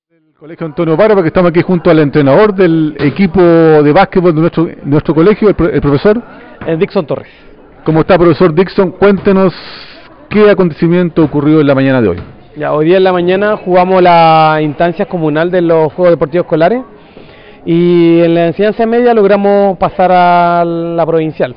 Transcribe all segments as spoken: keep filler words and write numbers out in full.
Del Colegio Antonio Barba, que estamos aquí junto al entrenador del equipo de básquetbol de nuestro, de nuestro colegio, el, pro, el profesor el Dixon Torres. ¿Cómo está, profesor Dixon? Cuéntenos qué acontecimiento ocurrió en la mañana de hoy. Ya, hoy día en la mañana jugamos la instancia comunal de los Juegos Deportivos Escolares y en la enseñanza media logramos pasar a la provincial.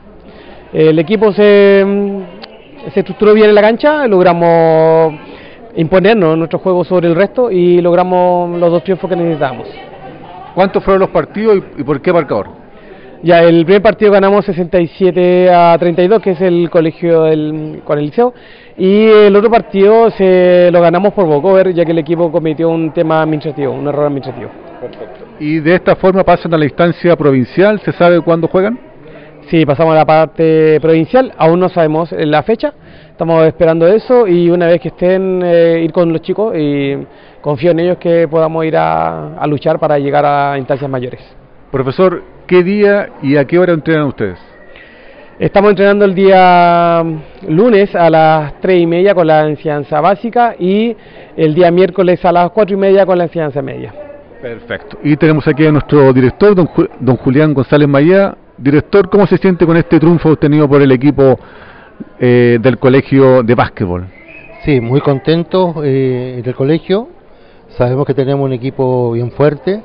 El equipo se, se estructuró bien en la cancha, logramos imponernos nuestro juego sobre el resto y logramos los dos triunfos que necesitábamos. ¿Cuántos fueron los partidos y, y por qué marcador? Ya, el primer partido ganamos sesenta y siete a treinta y dos, que es el colegio del, con el liceo, y el otro partido se lo ganamos por walkover, ya que el equipo cometió un tema administrativo, un error administrativo. Perfecto. ¿Y de esta forma pasan a la instancia provincial? ¿Se sabe cuándo juegan? Sí, pasamos a la parte provincial, aún no sabemos la fecha, estamos esperando eso y una vez que estén, eh, ir con los chicos y confío en ellos que podamos ir a, a luchar para llegar a instancias mayores. Profesor, ¿qué día y a qué hora entrenan ustedes? Estamos entrenando el día lunes a las tres y media con la enseñanza básica y el día miércoles a las cuatro y media con la enseñanza media. Perfecto. Y tenemos aquí a nuestro director, don, Ju don Julián González Mayá. Director, ¿cómo se siente con este triunfo obtenido por el equipo eh, del colegio de básquetbol? Sí, muy contento eh, del colegio. Sabemos que tenemos un equipo bien fuerte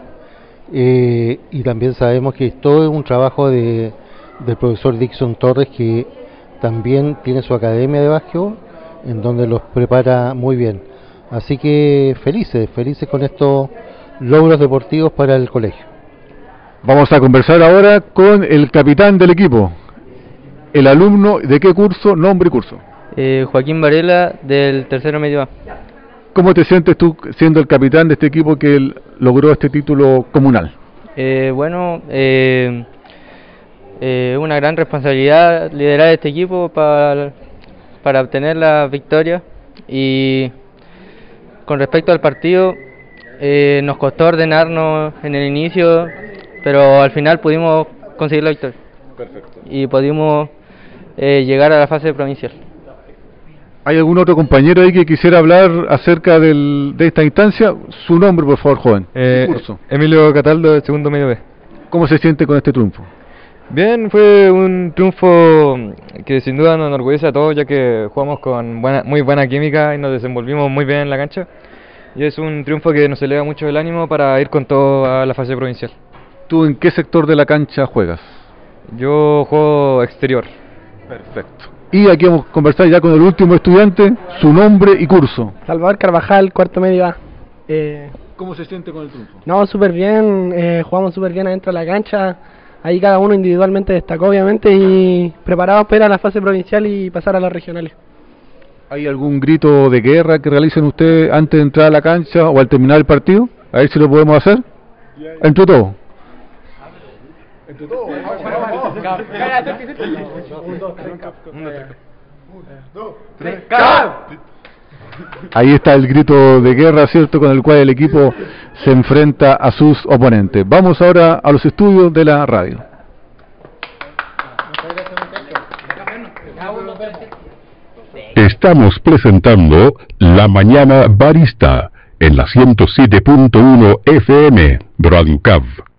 eh, y también sabemos que todo es un trabajo de, del profesor Dixon Torres, que también tiene su academia de básquetbol en donde los prepara muy bien. Así que felices, felices con estos logros deportivos para el colegio. Vamos a conversar ahora con el capitán del equipo. El alumno, ¿de qué curso? Nombre y curso. Eh, Joaquín Varela, del tercero medio A. ¿Cómo te sientes tú siendo el capitán de este equipo que logró este título comunal? Eh, bueno, eh, eh, una gran responsabilidad liderar este equipo para, para obtener la victoria. Y con respecto al partido, eh, nos costó ordenarnos en el inicio, pero al final pudimos conseguir la victoria. Perfecto. Y pudimos eh, llegar a la fase provincial. ¿Hay algún otro compañero ahí que quisiera hablar acerca del, de esta instancia? Su nombre, por favor, joven. Eh, curso. Emilio Cataldo, de segundo medio B. ¿Cómo se siente con este triunfo? Bien, fue un triunfo que sin duda nos enorgullece a todos, ya que jugamos con buena, muy buena química y nos desenvolvimos muy bien en la cancha. Y es un triunfo que nos eleva mucho el ánimo para ir con todo a la fase provincial. ¿Tú en qué sector de la cancha juegas? Yo juego exterior. Perfecto. Y aquí vamos a conversar ya con el último estudiante, su nombre y curso. Salvador Carvajal, cuarto medio A. Eh, ¿Cómo se siente con el triunfo? No, súper bien, eh, jugamos súper bien adentro de la cancha. Ahí cada uno individualmente destacó, obviamente, y preparados para ir a la fase provincial y pasar a las regionales. ¿Hay algún grito de guerra que realicen ustedes antes de entrar a la cancha o al terminar el partido? A ver si lo podemos hacer. Entre todos. Entre todos. Ahí está el grito de guerra, ¿cierto?, con el cual el equipo se enfrenta a sus oponentes. Vamos ahora a los estudios de la radio. Estamos presentando La Mañana Barista en la ciento siete punto uno F M, Radio Cav.